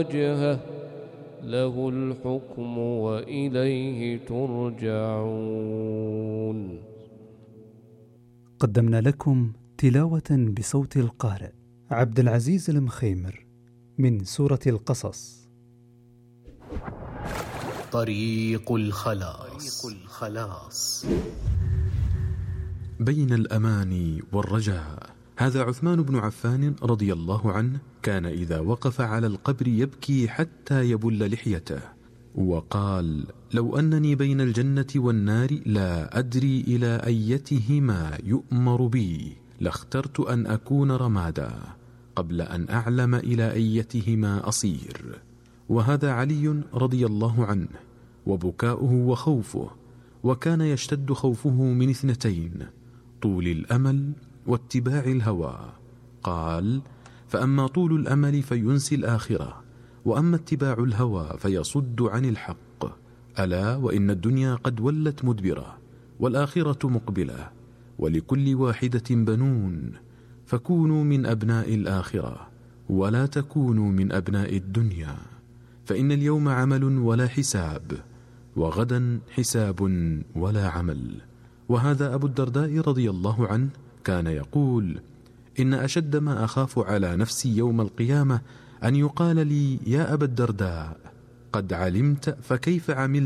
وجهه له الحكم وإليه ترجعون. قدمنا لكم تلاوة بصوت القارئ عبد العزيز المخيمر من سورة القصص. طريق الخلاص. بين الأمان والرجاء. هذا عثمان بن عفان رضي الله عنه كان إذا وقف على القبر يبكي حتى يبل لحيته، وقال: لو أنني بين الجنة والنار لا أدري إلى أيتهما يؤمر بي لاخترت أن أكون رمادا قبل أن أعلم إلى أيتهما أصير. وهذا علي رضي الله عنه، وبكاؤه وخوفه، وكان يشتد خوفه من اثنتين: طول الأمل واتباع الهوى. قال: فأما طول الأمل فينسي الآخرة، وأما اتباع الهوى فيصد عن الحق. ألا وإن الدنيا قد ولت مدبرة، والآخرة مقبلة، ولكل واحدة بنون، فكونوا من أبناء الآخرة ولا تكونوا من أبناء الدنيا، فإن اليوم عمل ولا حساب، وغدا حساب ولا عمل. وهذا أبو الدرداء رضي الله عنه كان يقول: إن أشد ما أخاف على نفسي يوم القيامة أن يقال لي: يا أبا الدرداء، قد علمت فكيف عملت